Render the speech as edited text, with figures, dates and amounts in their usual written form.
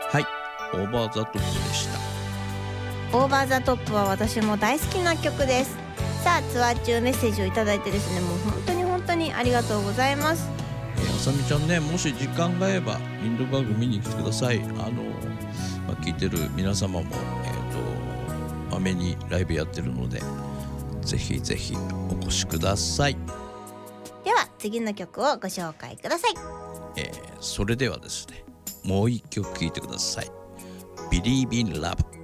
はい、オーバーザトップでした。 オーバーザトップは私も大好きな曲です。さあ、ツアー中メッセージをいただいてですね、もう本当にありがとうございます。 あさみちゃんね、もし時間が合えばリンドバーグ見に来てください。聞いてる皆様もまめにライブやってるので、ぜひぜひお越しください。 では次の曲をご紹介ください。 それではですね、もう一曲聴いてください。Believe in Love。